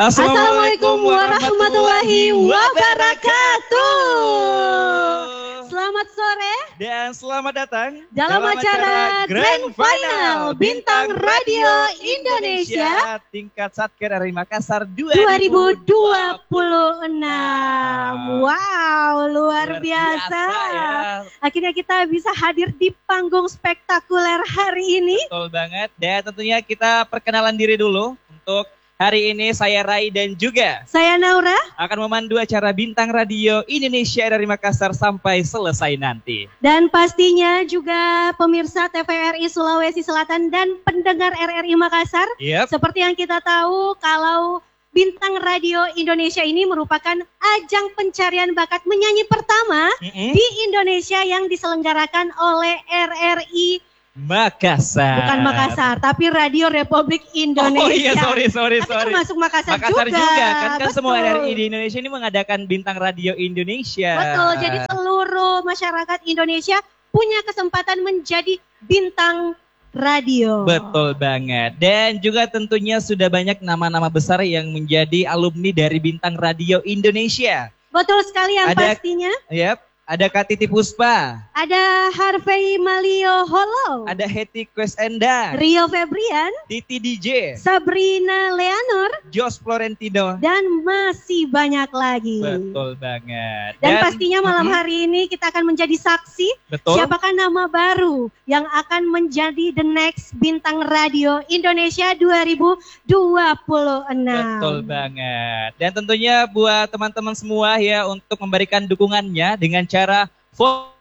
Assalamualaikum warahmatullahi wabarakatuh. Selamat sore dan selamat datang dalam acara Grand Final Bintang Radio Indonesia tingkat Satker dari Makassar 2026. Wow, luar biasa ya. Akhirnya kita bisa hadir di panggung spektakuler hari ini. Betul banget. Dan tentunya kita perkenalan diri dulu. Untuk hari ini saya Rai dan juga saya Naura akan memandu acara Bintang Radio Indonesia dari Makassar sampai selesai nanti. Dan pastinya juga pemirsa TVRI Sulawesi Selatan dan pendengar RRI Makassar. Seperti yang kita tahu kalau Bintang Radio Indonesia ini merupakan ajang pencarian bakat menyanyi pertama di Indonesia yang diselenggarakan oleh RRI Makassar. Bukan Makassar, tapi Radio Republik Indonesia. Oh iya, sorry. Masuk Makassar juga. Kan Betul. Semua RRI di Indonesia ini mengadakan Bintang Radio Indonesia. Betul, jadi seluruh masyarakat Indonesia punya kesempatan menjadi bintang radio. Betul banget. Dan juga tentunya sudah banyak nama-nama besar yang menjadi alumni dari Bintang Radio Indonesia. Betul sekali yang pastinya. Ada Kak Titi Puspa. Ada Harvey Malio Holo. Ada Hetty Quesenda. Rio Febrian. Titi DJ. Sabrina Leonor. Jos Florentino. Dan masih banyak lagi. Betul banget. Dan pastinya malam hari ini kita akan menjadi saksi. Betul. Siapakah nama baru yang akan menjadi the next Bintang Radio Indonesia 2026. Betul banget. Dan tentunya buat teman-teman semua ya untuk memberikan dukungannya dengan cara vote